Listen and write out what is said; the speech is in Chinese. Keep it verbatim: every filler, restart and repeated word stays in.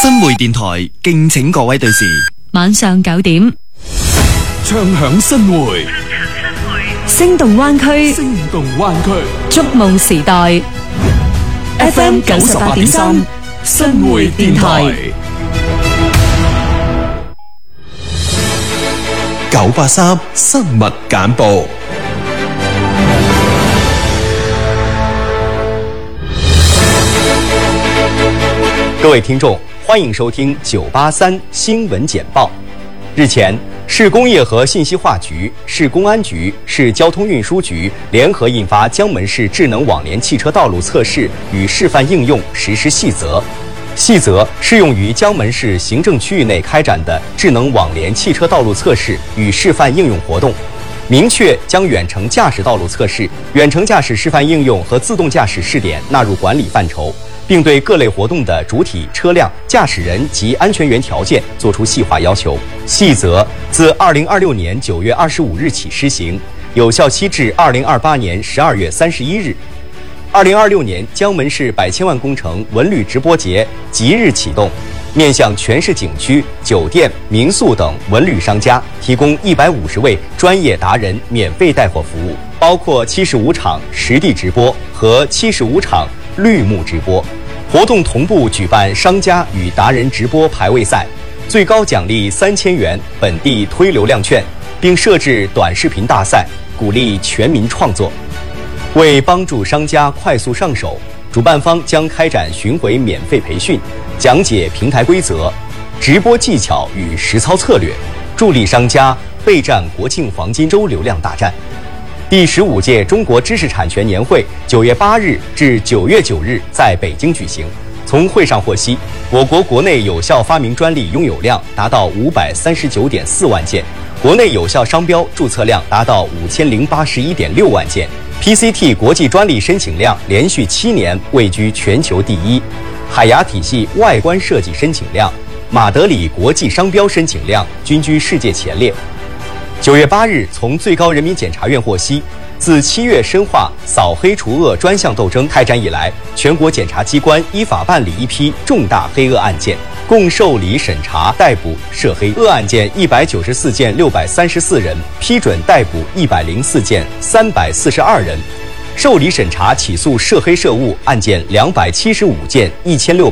新匯電台敬請各位對視。 晚上九點， 唱響新匯， 聲動灣區， 聲動灣區， 觸夢時代。F M 九十八點三，新匯電台。 九八三新聞簡報。 各位聽眾，歡迎收聽九八三新聞簡報。日前，市工業和信息化局、市公安局、市交通運輸局聯合印發《江門市智能網聯汽車道路測試與示範應用實施細則》。細則適用於江門市行政區域內開展的智能網聯汽車道路測試與示範應用活動，明確將遠程駕駛道路測試、遠程駕駛示範應用和自動駕駛試點納入管理範疇，並對各類活動的主體、車輛、駕駛人及安全員條件作出細化要求。細則自二零二六年九月二十五日起施行，有效期至二零二八年十二月三十一日。二零二六年江門市百千万工程文旅直播節即日啟動，面向全市景區、酒店、民宿等文旅商家，提供一百五十位專業達人免費帶貨服務，包括七十五場實地直播和七十五場綠幕直播。活動同步舉辦商家與達人直播排位賽，最高獎勵三千元本地推流量券，並設置短視頻大賽，鼓勵全民創作。為幫助商家快速上手，主辦方將開展巡迴免費培訓，講解平台規則、直播技巧與實操策略，助力商家備戰國慶黃金週流量大戰。第十五屆中國知識產權年會九月八日至九月九日在北京舉行。從會上獲悉，我國國內有效發明專利擁有量達到五百三十九點四萬件，國內有效商標註冊量達到五千零八十一點六萬件 ，P C T 國際專利申請量連續七年位居全球第一，海牙體系外觀設計申請量、馬德里國際商標申請量均居世界前列。九月八日，從最高人民檢察院獲悉，自七月深化掃黑除惡專項鬥爭開展以來，全國檢察機關依法辦理一批重大黑惡案件，共受理審查逮捕涉黑惡案件一百九十四件六百三十四人，批准逮捕一百零四件三百四十二人，受理審查起訴涉黑涉惡案件兩百七十五件一千六。